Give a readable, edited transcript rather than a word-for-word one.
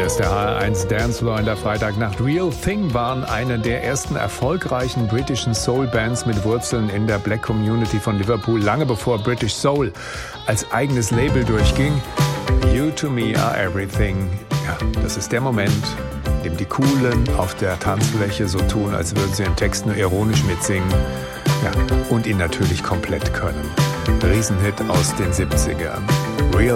ist der HR1 Dancefloor in der Freitagnacht. Real Thing waren eine der ersten erfolgreichen britischen Soul-Bands mit Wurzeln in der Black Community von Liverpool, lange bevor British Soul als eigenes Label durchging. You to me are everything. Ja, das ist der Moment, in dem die Coolen auf der Tanzfläche so tun, als würden sie den Text nur ironisch mitsingen. Ja, und ihn natürlich komplett können. Riesenhit aus den 70ern. Real